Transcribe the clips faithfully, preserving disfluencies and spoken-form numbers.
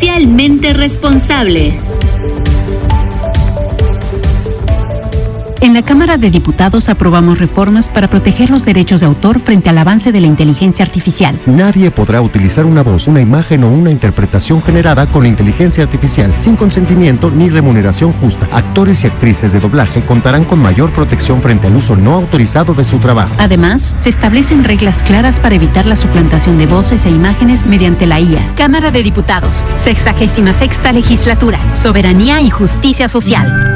socialmente responsable. En la Cámara de Diputados aprobamos reformas para proteger los derechos de autor frente al avance de la inteligencia artificial. Nadie podrá utilizar una voz, una imagen o una interpretación generada con inteligencia artificial sin consentimiento ni remuneración justa. Actores y actrices de doblaje contarán con mayor protección frente al uso no autorizado de su trabajo. Además, se establecen reglas claras para evitar la suplantación de voces e imágenes mediante la I A. Cámara de Diputados, sexagésima sexta legislatura, soberanía y justicia social.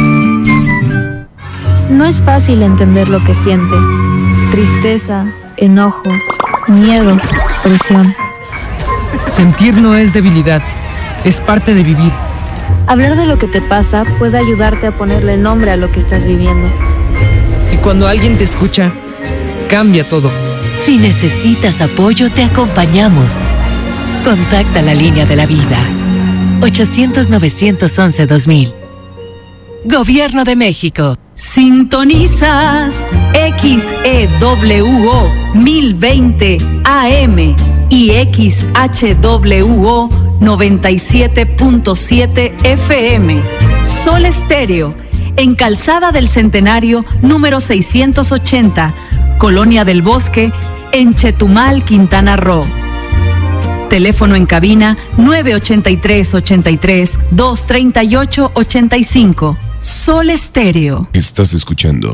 No es fácil entender lo que sientes. Tristeza, enojo, miedo, presión. Sentir no es debilidad, es parte de vivir. Hablar de lo que te pasa puede ayudarte a ponerle nombre a lo que estás viviendo. Y cuando alguien te escucha, cambia todo. Si necesitas apoyo, te acompañamos. Contacta la línea de la vida. ochocientos, novecientos once, dos mil. Gobierno de México. Sintonizas X E W O mil veinte A M y X H W O noventa y siete punto siete F M. Sol Estéreo, en Calzada del Centenario, número seiscientos ochenta, Colonia del Bosque, en Chetumal, Quintana Roo. Teléfono en cabina nueve ochenta y tres, ochenta y tres, dos treinta y ocho, ochenta y cinco. Sol Estéreo. Estás escuchando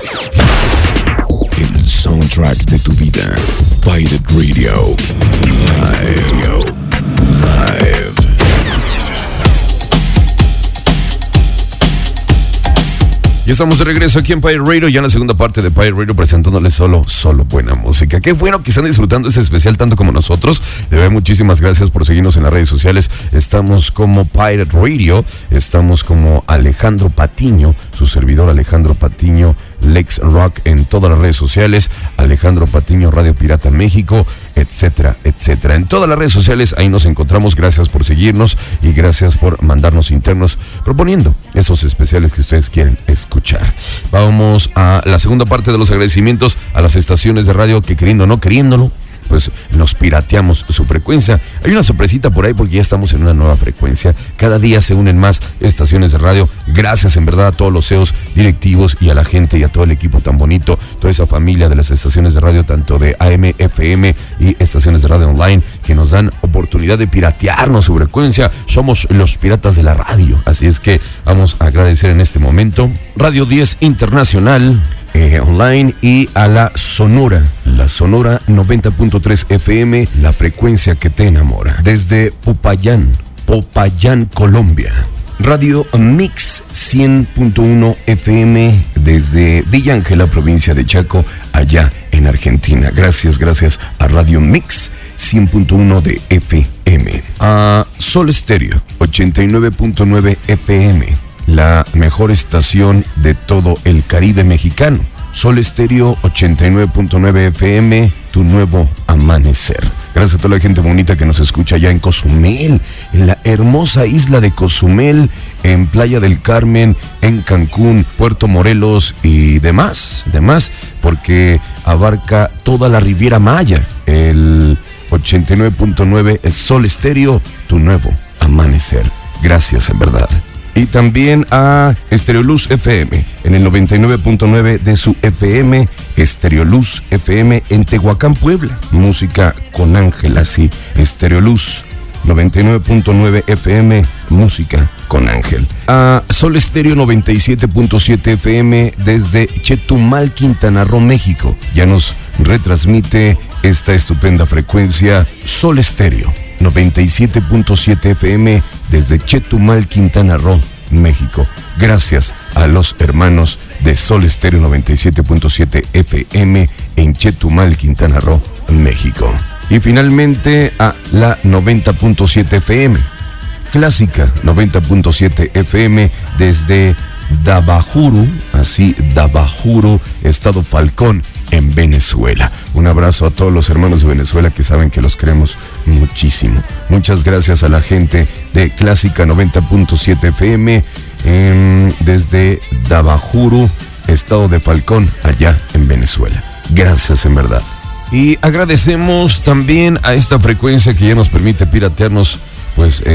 el soundtrack de tu vida. Pirate Radio. Live. Live. Ya estamos de regreso aquí en Pirate Radio, ya en la segunda parte de Pirate Radio, presentándoles solo, solo buena música. Qué bueno que están disfrutando ese especial tanto como nosotros. De verdad, muchísimas gracias por seguirnos en las redes sociales. Estamos como Pirate Radio, estamos como Alejandro Patiño, su servidor Alejandro Patiño, Lex Rock en todas las redes sociales, Alejandro Patiño, Radio Pirata México, etcétera, etcétera. En todas las redes sociales ahí nos encontramos. Gracias por seguirnos y gracias por mandarnos internos proponiendo esos especiales que ustedes quieren escuchar. Vamos a la segunda parte de los agradecimientos a las estaciones de radio que, queriendo o no queriéndolo, pues nos pirateamos su frecuencia. Hay una sorpresita por ahí porque ya estamos en una nueva frecuencia. Cada día se unen más estaciones de radio. Gracias en verdad a todos los C E Os directivos y a la gente y a todo el equipo tan bonito, toda esa familia de las estaciones de radio, tanto de A M, F M y estaciones de radio online, que nos dan oportunidad de piratearnos su frecuencia. Somos los piratas de la radio, así es que vamos a agradecer en este momento Radio diez Internacional, Eh, online, y a la Sonora, la Sonora noventa punto tres F M, la frecuencia que te enamora. Desde Popayán, Popayán, Colombia. Radio Mix cien punto uno F M desde Villa Ángela, provincia de Chaco, allá en Argentina. Gracias, gracias a Radio Mix cien punto uno de F M. A Sol Estéreo ochenta y nueve punto nueve F M. La mejor estación de todo el Caribe mexicano. Sol Estéreo ochenta y nueve punto nueve F M, tu nuevo amanecer. Gracias a toda la gente bonita que nos escucha allá en Cozumel, en la hermosa isla de Cozumel, en Playa del Carmen, en Cancún, Puerto Morelos y demás, demás, porque abarca toda la Riviera Maya. El ochenta y nueve punto nueve es Sol Estéreo, tu nuevo amanecer. Gracias en verdad. Y también a Estereoluz F M, en el noventa y nueve punto nueve de su F M, Estereoluz F M en Tehuacán, Puebla. Música con Ángel, así, Estereoluz noventa y nueve punto nueve F M, música con Ángel. A Sol Estéreo noventa y siete punto siete F M desde Chetumal, Quintana Roo, México. Ya nos retransmite esta estupenda frecuencia Sol Estéreo noventa y siete punto siete F M desde Chetumal, Quintana Roo, México. Gracias a los hermanos de Sol Estéreo noventa y siete punto siete F M en Chetumal, Quintana Roo, México. Y finalmente a la noventa punto siete F M, Clásica noventa punto siete F M desde Dabajuru, así Dabajuru, Estado Falcón, en Venezuela. Un abrazo a todos los hermanos de Venezuela que saben que los queremos muchísimo. Muchas gracias a la gente de Clásica noventa punto siete F M eh, desde Dabajuru, Estado de Falcón, allá en Venezuela. Gracias en verdad. Y agradecemos también a esta frecuencia que ya nos permite piratearnos, pues... Eh,